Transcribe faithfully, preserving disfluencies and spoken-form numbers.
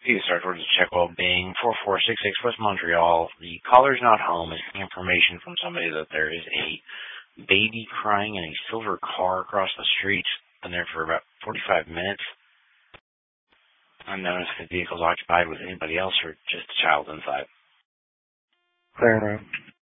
Please start towards the check well-being, four four six six West Montreal. The caller's not home is information from somebody that there is a baby crying in a silver car across the street. Been there for about forty-five minutes. Unknown if the vehicle's occupied with anybody else or just a child inside. Clear room.